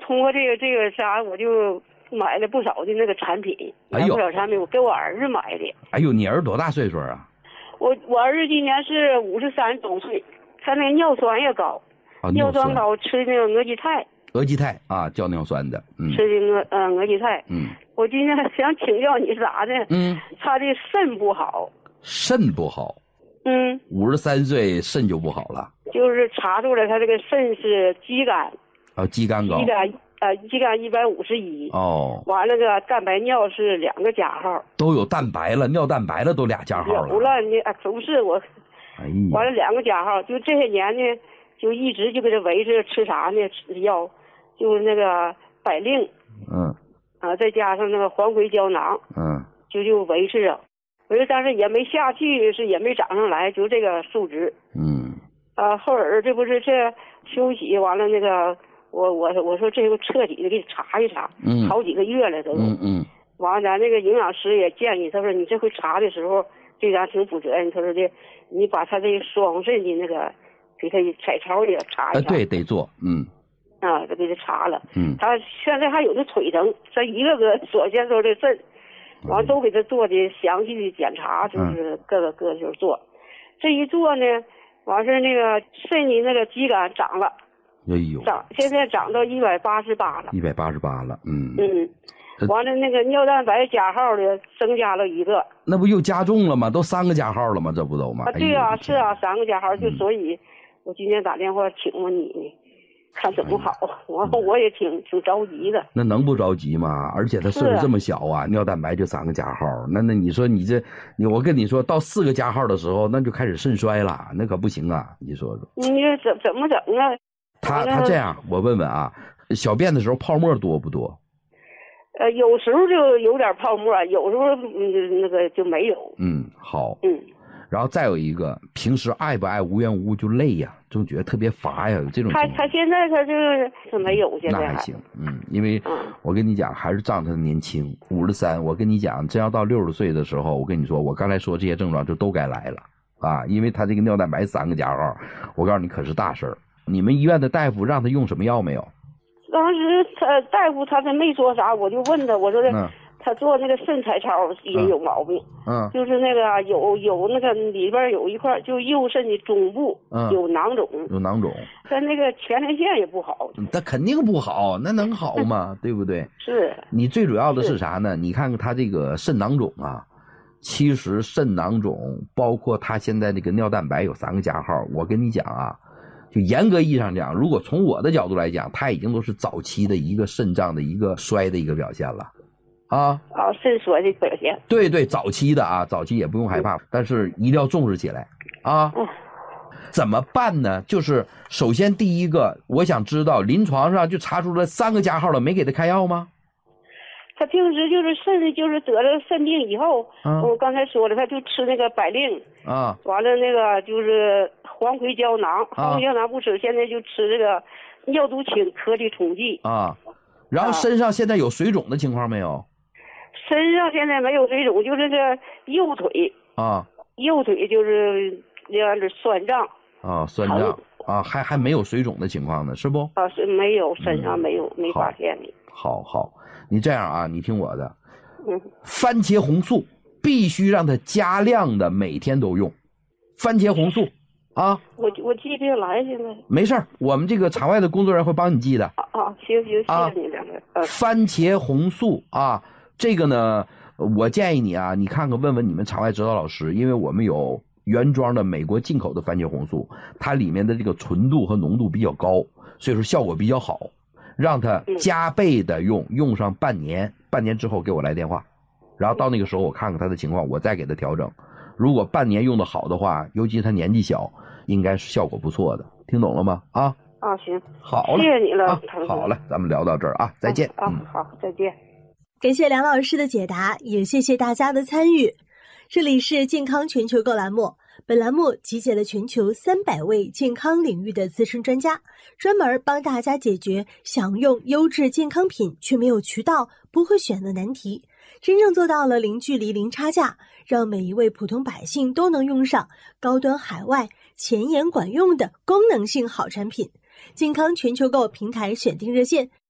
通过这个啥，我就买了不少的那个产品， 哎呦， 不少产品我给我儿子买的。 哎呦，你儿子多大岁数啊？ 我儿子今年是53周岁，他那个尿酸也高， 啊， 尿酸高，吃那个鹅鸡肽。 鹅鸡肽啊，降尿酸的， 吃的鹅鸡肽。我今天想请教你啥呢？他的肾不好。 肾不好。53岁肾就不好了。就是查出来他这个肾是肌酐。 啊，肌酐高。 肌酐151。 哦。 完了个蛋白尿是2个加号。都有蛋白了， 尿蛋白了都2加号了。 有了，你不是我。哎呀。完了2个加号，就这些年呢，就一直就给他维持吃啥呢？吃药。就是那个百令，再加上那个黄葵胶囊，就维持着，但是也没下去，也没涨上来，就这个数值。后儿这不是这休息完了那个，我说这个彻底的给你查一查，好几个月了都。完了咱那个营养师也建议，他说你这回查的时候对咱挺负责任，他说的你把他这双肾的那个给他彩超也查一查。 对，得做， 都给他查了。他现在还有那腿疼，他一个个左肩周的肾，完都给他做的详细的检查，就是各个就是做。这一做呢，完事那个肾的那个肌酐涨了， 哎呦， 现在涨到188了。 188了， 完了那个尿蛋白加号的增加了1个。 那不又加重了吗？都3个加号了吗？这不都吗？ 对啊，是啊，3个加号，就所以，我今天打电话请问你呢。看怎么好，我也挺着急的。 那能不着急吗？而且他岁数这么小啊，尿蛋白就3个加号，那你说我跟你说到4个加号的时候，那就开始肾衰了，那可不行啊！你说说。 你怎么整啊？ 他这样，我问问啊，小便的时候泡沫多不多？ 有时候就有点泡沫，有时候那个就没有。 好。然后再有一个，平时爱不爱无缘无故就累呀，总觉得特别乏呀，有这种情况。 他现在他没有，现在那还行，因为我跟你讲，还是仗他的年轻，53。我跟你讲，真要到60岁的时候，我跟你说，我刚才说这些症状就都该来了啊，因为他这个尿蛋白3个加号，我告诉你可是大事儿。你们医院的大夫让他用什么药没有？ 当时大夫他没说啥，我就问他，我说他做那个肾彩超也有毛病，就是那个有那个里边有一块，就右肾的中部有囊肿，他那个前列腺也不好， 那肯定不好，那能好吗？对不对？ 是你最主要的是啥呢？你看看他这个肾囊肿啊，其实肾囊肿包括他现在这个尿蛋白有3个加号，我跟你讲啊，就严格意义上讲，如果从我的角度来讲，他已经都是早期的一个肾脏的一个衰的一个表现了。 肾衰的表现。 对，早期的啊，早期也不用害怕，但是一定要重视起来啊。怎么办呢？就是首先第一个，我想知道临床上就查出了3个加号了，没给他开药吗？ 他平时就是肾，就是得了肾病以后，我刚才说了，他就吃那个百令完了那个就是黄葵胶囊，黄葵胶囊不吃，现在就吃这个尿毒氢颗粒冲剂然后身上现在有水肿的情况没有？ 身上现在没有水肿，就是这右腿右腿就是那样子酸胀酸胀还没有水肿的情况呢，是不？ 是没有，身上没有，没发现的。 好，你这样啊，你听我的，番茄红素必须让它加量的每天都用，番茄红素我记不下来现在。 没事儿，我们这个场外的工作人员会帮你记的。 行，谢谢你两个。 番茄红素这个呢，我建议你啊，你看看问问你们场外指导老师，因为我们有原装的美国进口的番茄红素，它里面的这个纯度和浓度比较高，所以说效果比较好，让它加倍的用上半年之后给我来电话，然后到那个时候我看看他的情况，我再给他调整。如果半年用的好的话，尤其他年纪小，应该是效果不错的，听懂了吗？ 行， 好了， 谢谢你了， 好了，咱们聊到这儿再见。 好，再见。 感谢梁老师的解答，也谢谢大家的参与。这里是健康全球购栏目，本栏目集结了全球300位健康领域的资深专家，专门帮大家解决想用优质健康品却没有渠道、不会选的难题，真正做到了零距离、零差价，让每一位普通百姓都能用上高端海外、前沿管用的功能性好产品。健康全球购平台选定热线